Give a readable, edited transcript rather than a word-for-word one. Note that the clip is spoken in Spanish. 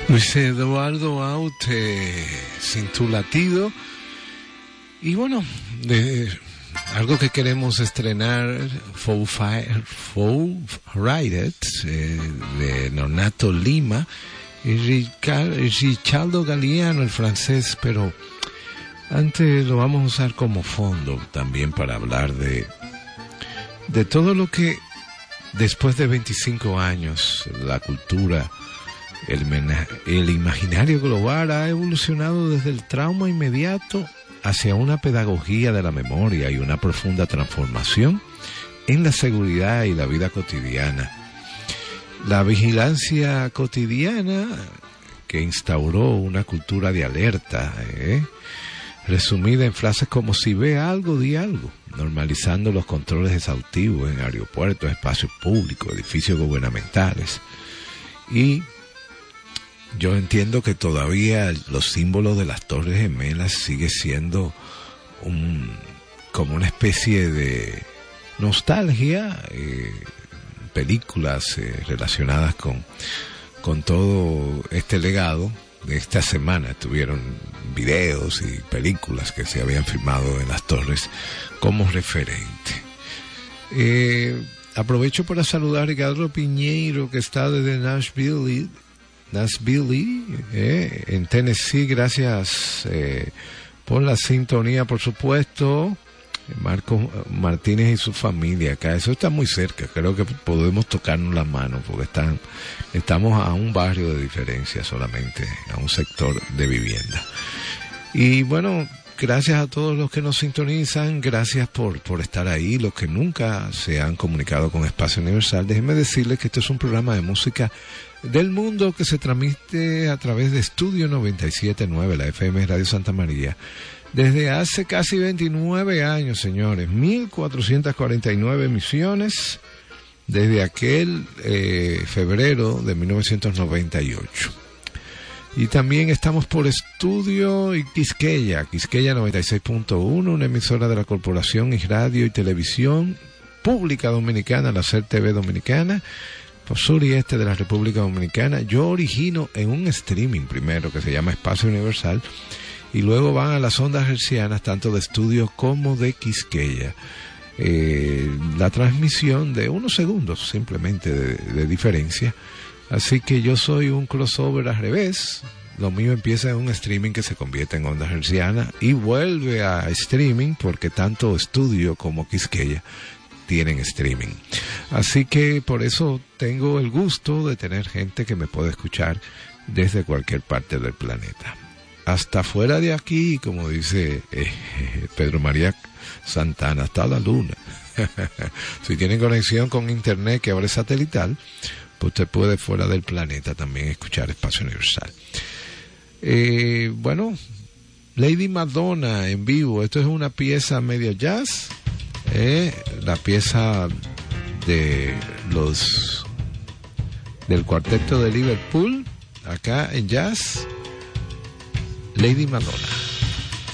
Luis Eduardo Aute, Sin tu latido. Y bueno, algo que queremos estrenar, Foo Fighters, de Nonato Lima y Ricciardo Galliano, el francés, pero antes lo vamos a usar como fondo también para hablar de todo lo que después de 25 años la cultura, el imaginario global ha evolucionado desde el trauma inmediato hacia una pedagogía de la memoria y una profunda transformación en la seguridad y la vida cotidiana. La vigilancia cotidiana que instauró una cultura de alerta, resumida en frases como si ve algo, di algo, normalizando los controles exhaustivos en aeropuertos, espacios públicos, edificios gubernamentales. Y yo entiendo que todavía los símbolos de las Torres Gemelas sigue siendo como una especie de nostalgia, películas relacionadas con todo este legado. De esta semana tuvieron videos y películas que se habían filmado en las torres como referente. Aprovecho para saludar a Ricardo Piñeiro, que está desde Nashville, en Tennessee. Gracias por la sintonía, por supuesto. Marcos Martínez y su familia acá, eso está muy cerca, creo que podemos tocarnos las manos porque estamos a un barrio de diferencia solamente, a un sector de vivienda. Y bueno, gracias a todos los que nos sintonizan, gracias por estar ahí, los que nunca se han comunicado con Espacio Universal. Déjenme decirles que este es un programa de música del mundo que se transmite a través de Estudio 97.9, la FM Radio Santa María, desde hace casi 29 años, señores, 1449 emisiones desde aquel febrero de 1998. Y también estamos por Estudio y Quisqueya 96.1, una emisora de la Corporación y Radio y Televisión Pública Dominicana, la SER TV Dominicana, por sur y este de la República Dominicana. Yo origino en un streaming primero que se llama Espacio Universal, y luego van a las ondas hercianas tanto de Estudio como de Quisqueya. La transmisión de unos segundos simplemente de diferencia. Así que yo soy un crossover al revés. Lo mío empieza en un streaming que se convierte en ondas hercianas y vuelve a streaming, porque tanto Estudio como Quisqueya tienen streaming. Así que por eso tengo el gusto de tener gente que me puede escuchar desde cualquier parte del planeta. Hasta fuera de aquí, como dice Pedro María Santana, hasta la luna. Si tienen conexión con internet, que ahora es satelital, pues usted puede fuera del planeta también escuchar Espacio Universal. Bueno, Lady Madonna en vivo. Esto es una pieza medio jazz, la pieza del cuarteto de Liverpool, acá en jazz. Lady Madonna.